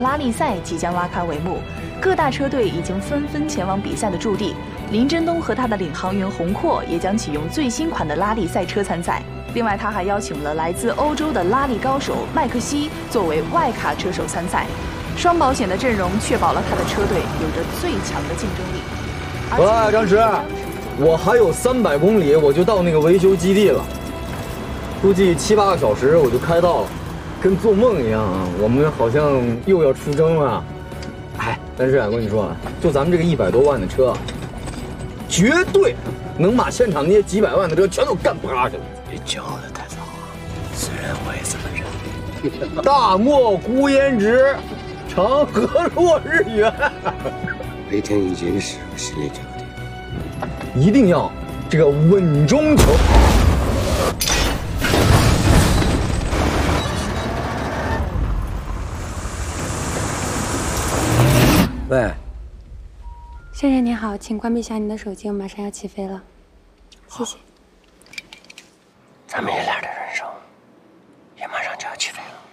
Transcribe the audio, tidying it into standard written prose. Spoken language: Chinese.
拉力赛即将拉开帷幕，各大车队已经纷纷前往比赛的驻地。林真东和他的领航员洪阔也将启用最新款的拉力赛车参赛。另外，他还邀请了来自欧洲的拉力高手麦克西作为外卡车手参赛。双保险的阵容确保了他的车队有着最强的竞争力。 喂，张驰，我还有300公里我就到那个维修基地了，估计7、8个小时我就开到了。 跟做梦一样啊！我们好像又要出征了。哎，但是我跟你说啊，就咱们这个100多万的车，绝对能把现场那些几百万的车全都干趴下了。 别骄傲的太早啊！虽然我也这么认为。 大漠孤烟直，长河落日圆。 雷天已经是实力决定， 一定要这个稳中求好。 喂， 先生您好，请关闭一下您的手机，我马上要起飞了，谢谢。 咱们爷俩的人生也马上就要起飞了。